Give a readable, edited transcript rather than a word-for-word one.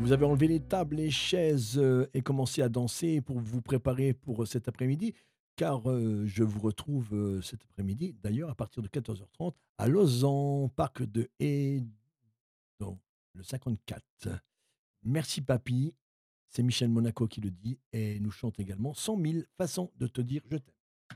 vous avez enlevé les tables, les chaises, et commencé à danser pour vous préparer pour, cet après-midi, car, je vous retrouve, cet après-midi, d'ailleurs à partir de 14h30 à Lausanne, parc de Haye, dans le 54. Merci papy, c'est Michel Monaco qui le dit et nous chante également 100 000 façons de te dire je t'aime.